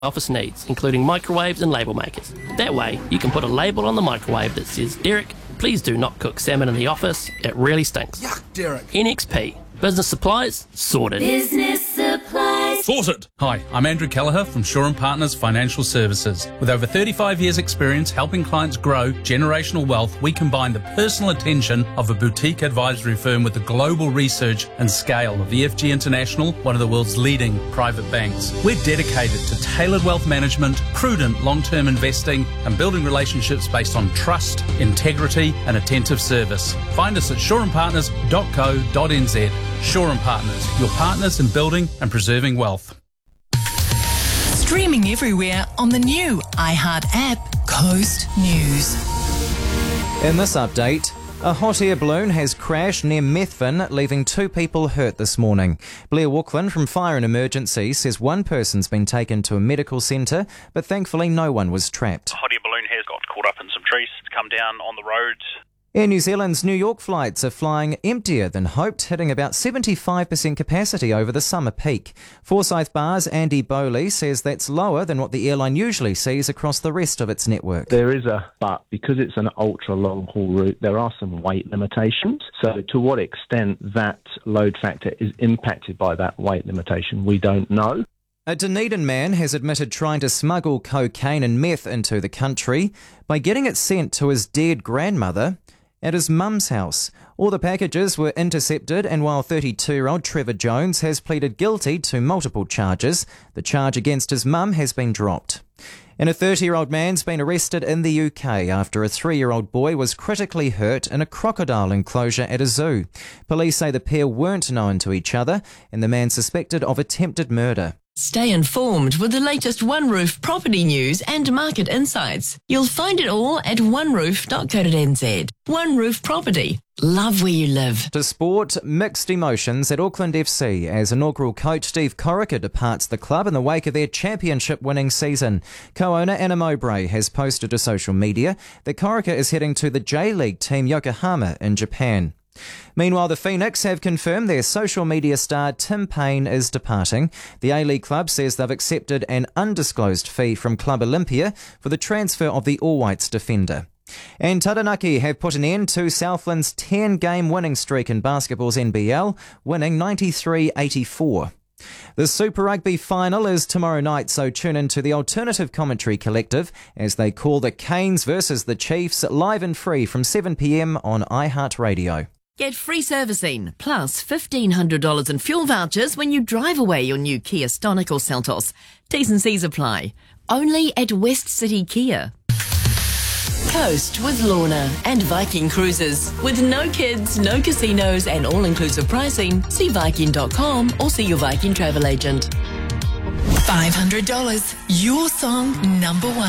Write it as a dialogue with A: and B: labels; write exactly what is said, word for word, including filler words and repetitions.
A: office needs, including microwaves and label makers. That way, you can put a label on the microwave that says, Derek, please do not cook salmon in the office, it really stinks.
B: Yuck, Derek.
A: N X P. Business supplies, sorted.
C: Business supplies.
D: Sorted. Hi, I'm Andrew Kelleher from Shaw and Partners Financial Services. With over thirty-five years experience helping clients grow generational wealth, we combine the personal attention of a boutique advisory firm with the global research and scale of E F G International, one of the world's leading private banks. We're dedicated to tailored wealth management, prudent long-term investing, and building relationships based on trust, integrity, and attentive service. Find us at shaw and partners dot co dot n z. Shaw and Partners, your partners in building and preserving wealth.
E: Streaming everywhere on the new iHeart app, Coast News.
F: In this update, a hot air balloon has crashed near Methven, leaving two people hurt this morning. Blair Walkland from Fire and Emergency says one person's been taken to a medical centre, but thankfully no one was trapped.
G: The hot air balloon has got caught up in some trees. It's come down on the road.
F: Air New Zealand's New York flights are flying emptier than hoped, hitting about seventy-five percent capacity over the summer peak. Forsyth Bar's Andy Bowley says that's lower than what the airline usually sees across the rest of its network.
H: There is a but, because it's an ultra long haul route, there are some weight limitations. So to what extent that load factor is impacted by that weight limitation, we don't know.
F: A Dunedin man has admitted trying to smuggle cocaine and meth into the country by getting it sent to his dead grandmother at his mum's house. All the packages were intercepted, and while thirty-two-year-old Trevor Jones has pleaded guilty to multiple charges, the charge against his mum has been dropped. And a thirty-year-old man's been arrested in the U K after a three-year-old boy was critically hurt in a crocodile enclosure at a zoo. Police say the pair weren't known to each other, and the man suspected of attempted murder.
E: Stay informed with the latest One Roof property news and market insights. You'll find it all at one roof dot co dot n z. One Roof Property. Love where you live.
F: To sport, mixed emotions at Auckland F C as inaugural coach Steve Corica departs the club in the wake of their championship-winning season. Co-owner Anna Mowbray has posted to social media that Corica is heading to the J-League team Yokohama in Japan. Meanwhile, the Phoenix have confirmed their social media star Tim Payne is departing. The A-League club says they've accepted an undisclosed fee from Club Olympia for the transfer of the All Whites defender. And Taranaki have put an end to Southland's ten-game winning streak in basketball's N B L, winning ninety-three eighty-four. The Super Rugby final is tomorrow night, so tune in to the Alternative Commentary Collective as they call the Canes versus the Chiefs live and free from seven p m on iHeartRadio.
E: Get free servicing, plus fifteen hundred dollars in fuel vouchers when you drive away your new Kia Stonic or Seltos. T's and C's apply. Only at West City Kia. Coast with Lorna and Viking Cruises. With no kids, no casinos and all-inclusive pricing, see Viking dot com or see your Viking travel agent. five hundred dollars. Your song number one.